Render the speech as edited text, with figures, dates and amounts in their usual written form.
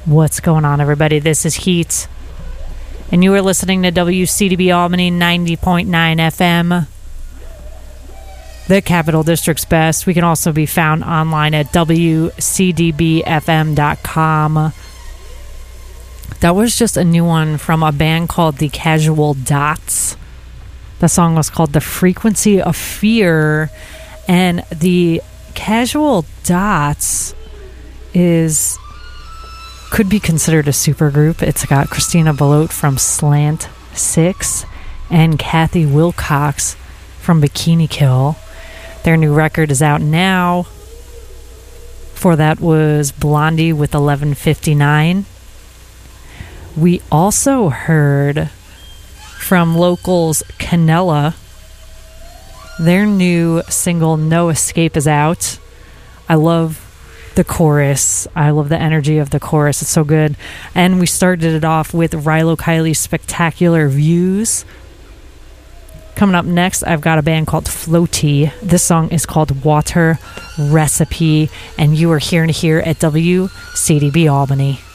What's going on, everybody? This is Heat, and you are listening to WCDB Albany 90.9 FM, the Capital District's best. We can also be found online at WCDBFM.com. That was just a new one from a band called The Casual Dots. The song was called The Frequency of Fear, and The Casual Dots could be considered a supergroup. It's got Christina Belote from Slant 6 and Kathy Wilcox from Bikini Kill. Their new record is out now. Before that was Blondie with 1159. We also heard from locals Canella. Their new single No Escape is out. I love the chorus. I love the energy of the chorus. It's so good. And we started it off with Rilo Kiley's Spectacular Views. Coming up next, I've got a band called Floaty. This song is called Water Recipe, and you are hearing it here at WCDB Albany.